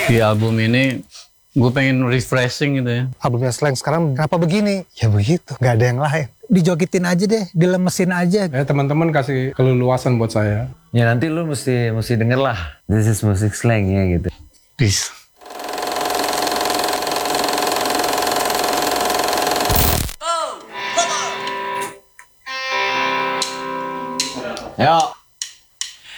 Di album ini gue pengen refreshing gitu ya. Albumnya Slank sekarang kenapa begini? Ya begitu, gak ada yang lain. Dijogitin aja deh, dilemesin aja. Teman-teman kasih keleluasan buat saya. Ya nanti lu mesti denger lah. This is music slang ya gitu. Peace. Yo.